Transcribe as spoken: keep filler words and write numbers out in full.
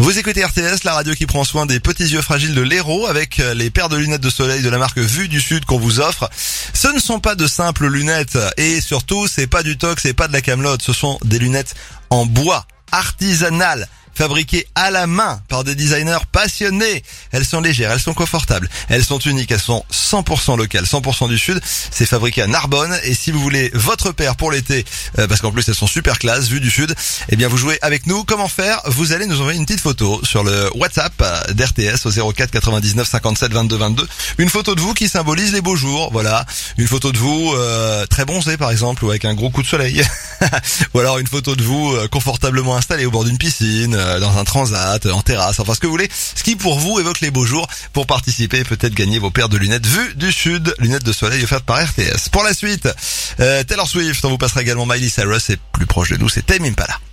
Vous écoutez R T S, la radio qui prend soin des petits yeux fragiles de l'Hérault avec les paires de lunettes de soleil de la marque Vue du Sud qu'on vous offre. Ce ne sont pas de simples lunettes et surtout c'est pas du tox, c'est pas de la camelote, ce sont des lunettes en bois, artisanales, fabriquées à la main par des designers passionnés. Elles sont légères, elles sont confortables, elles sont uniques, elles sont cent pour cent locales, cent pour cent du Sud. C'est fabriqué à Narbonne et si vous voulez votre paire pour l'été, euh, parce qu'en plus elles sont super classe, Vue du Sud, eh bien vous jouez avec nous. Comment faire? Vous allez nous envoyer une petite photo sur le WhatsApp d'R T S au zéro quatre quatre-vingt-dix-neuf cinquante-sept vingt-deux vingt-deux. Une photo de vous qui symbolise les beaux jours, voilà. Une photo de vous euh, très bronzé par exemple ou avec un gros coup de soleil. Ou alors une photo de vous euh, confortablement installé au bord d'une piscine, dans un transat, en terrasse, enfin ce que vous voulez, ce qui pour vous évoque les beaux jours. Pour participer et peut-être gagner vos paires de lunettes Vue du Sud, lunettes de soleil offertes par R T S. Pour la suite, euh, Taylor Swift, on vous passera également Miley Cyrus et plus proche de nous, c'est Tame Impala.